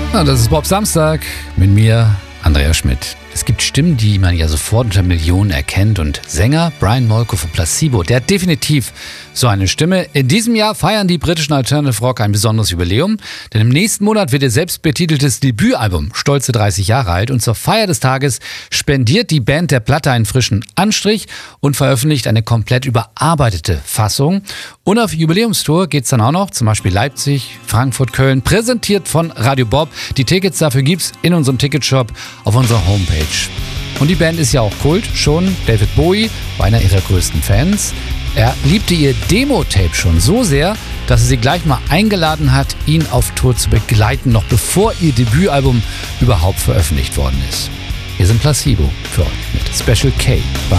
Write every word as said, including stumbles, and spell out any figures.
Na, das ist Bob Samstag mit mir, Andreas Schmidt. Es gibt Stimmen, die man ja sofort unter Millionen erkennt, und Sänger Brian Molko von Placebo, der hat definitiv so eine Stimme. In diesem Jahr feiern die britischen Alternative Rock ein besonderes Jubiläum, denn im nächsten Monat wird ihr selbstbetiteltes Debütalbum stolze dreißig Jahre alt, und zur Feier des Tages spendiert die Band der Platte einen frischen Anstrich und veröffentlicht eine komplett überarbeitete Fassung. Und auf Jubiläumstour geht's dann auch noch, zum Beispiel Leipzig, Frankfurt, Köln, präsentiert von Radio Bob. Die Tickets dafür gibt's in unserem Ticketshop auf unserer Homepage. Und die Band ist ja auch Kult, schon David Bowie war einer ihrer größten Fans. Er liebte ihr Demo-Tape schon so sehr, dass er sie gleich mal eingeladen hat, ihn auf Tour zu begleiten, noch bevor ihr Debütalbum überhaupt veröffentlicht worden ist. Wir sind Placebo für euch mit Special K bei